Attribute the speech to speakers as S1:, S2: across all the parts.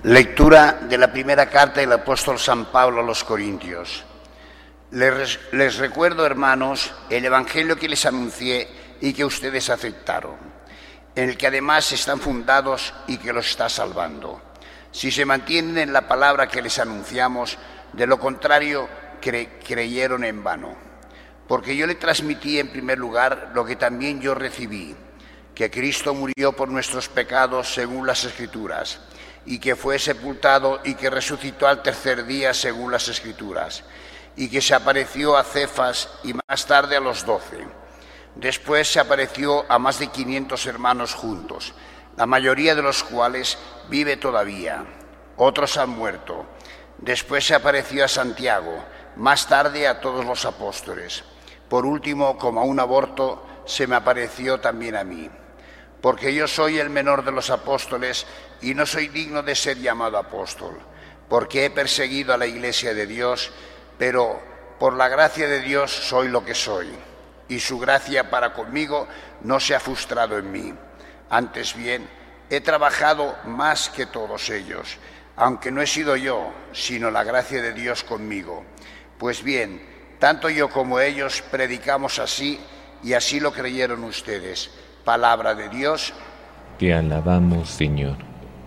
S1: Lectura de la primera carta del apóstol San Pablo a los Corintios. Les recuerdo, hermanos, el evangelio que les anuncié y que ustedes aceptaron, en el que además están fundados y que los está salvando. Si se mantienen en la palabra que les anunciamos, de lo contrario creyeron en vano. Porque yo le transmití en primer lugar lo que también yo recibí, que Cristo murió por nuestros pecados según las Escrituras, y que fue sepultado y que resucitó al tercer día según las Escrituras, y que se apareció a Cefas y más tarde a los 12. Después se apareció a más de 500 hermanos juntos, la mayoría de los cuales vive todavía. Otros han muerto. Después se apareció a Santiago, más tarde a todos los apóstoles. Por último, como a un aborto, se me apareció también a mí. Porque yo soy el menor de los apóstoles y no soy digno de ser llamado apóstol, porque he perseguido a la Iglesia de Dios, pero por la gracia de Dios soy lo que soy, y su gracia para conmigo no se ha frustrado en mí. Antes bien, he trabajado más que todos ellos, aunque no he sido yo, sino la gracia de Dios conmigo. Pues bien, tanto yo como ellos predicamos así, y así lo creyeron ustedes. Palabra de Dios.
S2: Te alabamos, Señor.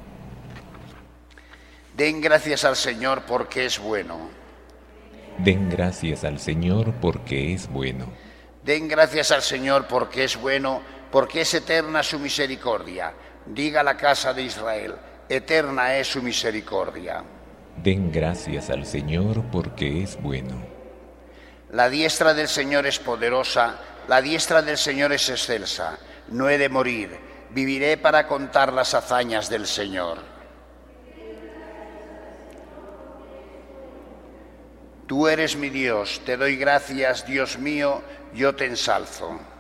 S1: Den gracias al Señor porque es bueno.
S2: Den gracias al Señor porque es bueno.
S1: Den gracias al Señor porque es bueno, porque es eterna su misericordia. Diga la casa de Israel, eterna es su misericordia.
S2: Den gracias al Señor porque es bueno.
S1: La diestra del Señor es poderosa, la diestra del Señor es excelsa. No he de morir, viviré para contar las hazañas del Señor. Tú eres mi Dios, te doy gracias, Dios mío, yo te ensalzo.